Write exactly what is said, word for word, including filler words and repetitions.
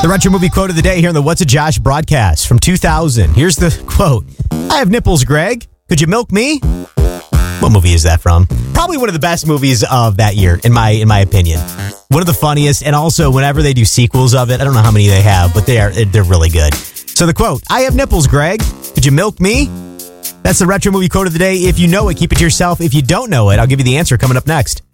The retro movie quote of the day here on the What's a Josh broadcast from two thousand. Here's the quote. I have nipples, Greg. Could you milk me? What movie is that from? Probably one of the best movies of that year, in my in my opinion. One of the funniest, and also whenever they do sequels of it, I don't know how many they have, but they are they're really good. So the quote, I have nipples, Greg. Could you milk me? That's the retro movie quote of the day. If you know it, keep it to yourself. If you don't know it, I'll give you the answer coming up next.